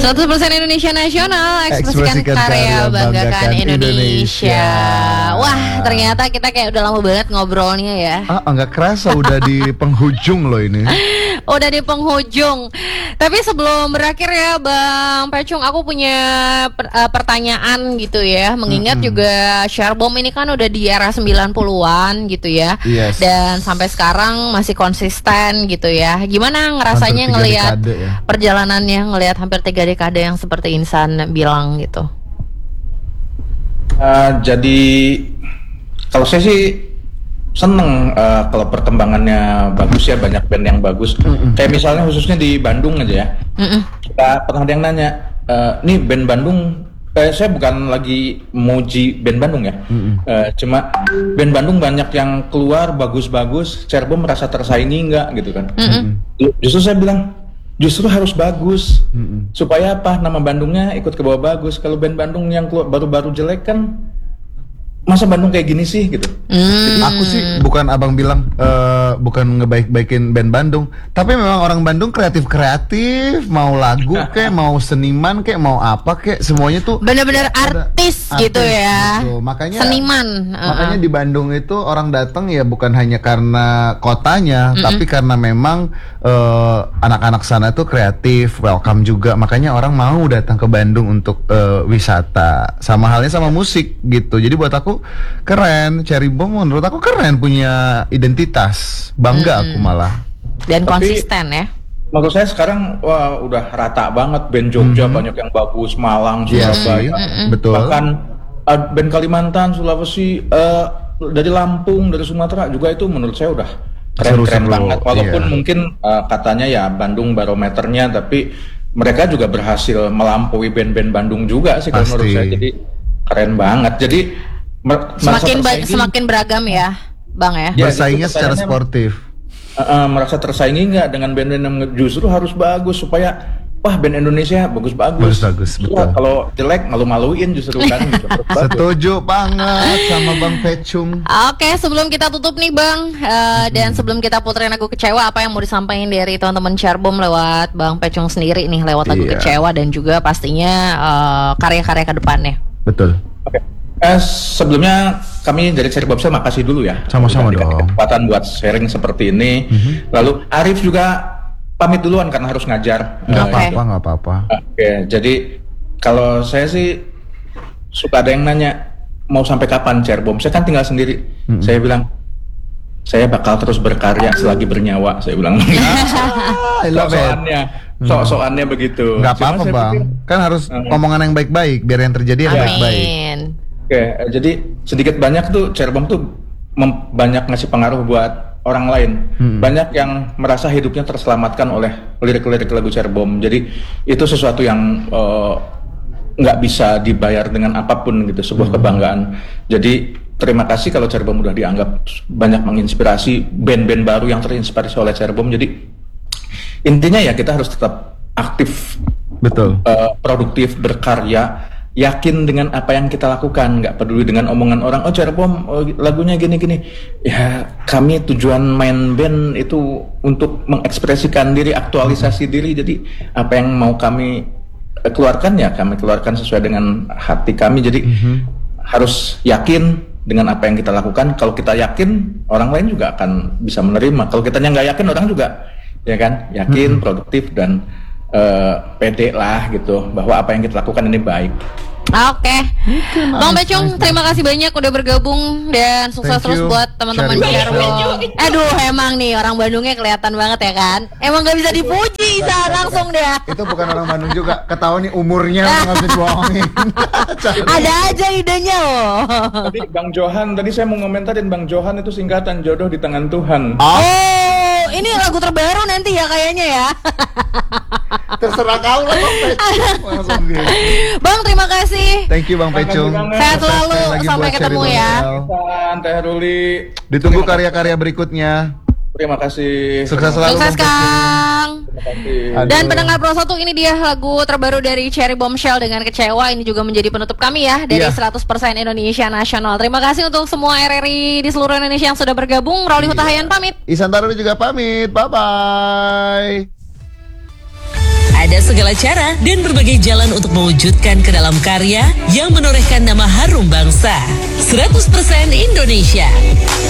100% Indonesia Nasional, ekspresikan karya, banggakan Indonesia. Wah, ternyata kita kayak udah lama banget ngobrolnya ya. Nggak kerasa udah di penghujung loh ini. Udah di penghujung. Tapi sebelum berakhir ya Bang Pecung, aku punya pertanyaan gitu ya. Mengingat juga Sharebomb ini kan udah di era 90-an gitu ya. Yes. Dan sampai sekarang masih konsisten gitu ya. Gimana ngerasanya ngelihat perjalanannya, ngelihat hampir 3 dekade yang seperti Insan bilang gitu? Jadi kalau saya sih seneng kalau perkembangannya bagus ya, banyak band yang bagus. Kayak misalnya khususnya di Bandung aja ya. Kita pernah ada yang nanya, nih band Bandung, saya bukan lagi muji band Bandung ya. Cuma band Bandung banyak yang keluar bagus-bagus, Sharebomb merasa tersaingi nggak gitu kan. Justru saya bilang, justru harus bagus. Supaya apa? Nama Bandungnya ikut ke bawah bagus. Kalau band Bandung yang keluar baru-baru jelek kan, masa Bandung kayak gini sih gitu. Aku sih bukan abang bilang bukan ngebaik-baikin band Bandung, tapi memang orang Bandung kreatif, mau lagu kek, mau seniman kek, mau apa kek, semuanya tuh bener-bener artis gitu ya. Gitu. Makanya seniman. Makanya di Bandung itu orang datang ya bukan hanya karena kotanya, tapi karena memang anak-anak sana tuh kreatif, welcome juga. Makanya orang mau datang ke Bandung untuk wisata. Sama halnya sama musik gitu. Jadi buat aku keren, Sharebomb menurut aku keren, punya identitas, bangga aku malah. Dan konsisten ya. Menurut saya sekarang wah udah rata banget, band Jogja banyak yang bagus, Malang, Surabaya, betul. Bahkan band Kalimantan, Sulawesi, dari Lampung, dari Sumatera juga itu menurut saya udah keren-keren banget. Walaupun mungkin katanya ya Bandung barometernya, tapi mereka juga berhasil melampaui band-band Bandung juga sih kalau menurut saya. Jadi keren banget. Jadi semakin beragam ya, Bang ya. Bersaingnya secara sportif. Merasa tersaingi nggak dengan band-band yang justru harus bagus supaya wah band Indonesia bagus-bagus. Betul. Kalau jelek malu-maluin justru kan. Setuju banget sama Bang Pecung. Oke, sebelum kita tutup nih Bang, dan sebelum kita puterin lagu Kecewa, apa yang mau disampaikan dari teman-teman Sharebomb lewat Bang Pecung sendiri nih, lewat lagu Kecewa dan juga pastinya karya-karya ke depannya. Betul. Oke. Sebelumnya kami dari Sharebomb makasih dulu ya. Sama-sama dong. Kesempatan buat sharing seperti ini. Lalu Arif juga pamit duluan karena harus ngajar. Nggak apa-apa. Oke, jadi kalau saya sih suka ada yang nanya mau sampai kapan Sharebomb. Saya kan tinggal sendiri. Saya bilang saya bakal terus berkarya selagi bernyawa. Saya bilang. Soalnya begitu. Nggak apa-apa Bang. Kan harus omongan yang baik-baik biar yang terjadi yang baik-baik. Oke, jadi sedikit banyak tuh Sharebomb tuh banyak ngasih pengaruh buat orang lain. Banyak yang merasa hidupnya terselamatkan oleh lirik-lirik lagu Sharebomb. Jadi itu sesuatu yang nggak bisa dibayar dengan apapun gitu, sebuah kebanggaan. Jadi terima kasih kalau Sharebomb udah dianggap banyak menginspirasi band-band baru yang terinspirasi oleh Sharebomb. Jadi intinya ya kita harus tetap aktif, betul, produktif, berkarya, yakin dengan apa yang kita lakukan, nggak peduli dengan omongan orang. Oh Sharebomb lagunya gini-gini. Ya kami tujuan main band itu untuk mengekspresikan diri, aktualisasi diri. Jadi apa yang mau kami keluarkan ya kami keluarkan sesuai dengan hati kami. Jadi harus yakin dengan apa yang kita lakukan. Kalau kita yakin, orang lain juga akan bisa menerima. Kalau kitanya nggak yakin, orang juga ya kan yakin, produktif dan pede lah gitu bahwa apa yang kita lakukan ini baik. Oke. Bang Pecung, terima kasih banyak udah bergabung dan sukses terus buat teman-teman Sharebomb. Aduh, emang nih orang Bandungnya kelihatan banget ya kan. Emang gak bisa dipuji, Isa langsung deh. Itu bukan orang Bandung juga, ketahuan nih umurnya nggak bisa dibohongin. Ada aja idenya loh. Tadi Bang Johan, tadi saya mau ngomentarin Bang Johan itu singkatan jodoh di tangan Tuhan. Oh, ini lagu terbaru nanti ya kayaknya ya. Terserah kau lah Bang, terima kasih. Thank you Bang Pecung. Sehat selalu, sampai ketemu ya. Teh Ruli. Ditunggu karya-karya berikutnya. Terima kasih. Sukses selalu. Sukses Kang. Terima kasih. Dan pendengar Pro 1, ini dia lagu terbaru dari Sharebomb dengan Kecewa. Ini juga menjadi penutup kami ya dari 100% Indonesia Nasional. Terima kasih untuk semua RRI di seluruh Indonesia yang sudah bergabung. Roli Hutahayan pamit. Isan Taruli juga pamit. Bye bye. Ada segala cara dan berbagai jalan untuk mewujudkan ke dalam karya yang menorehkan nama harum bangsa. 100% Indonesia.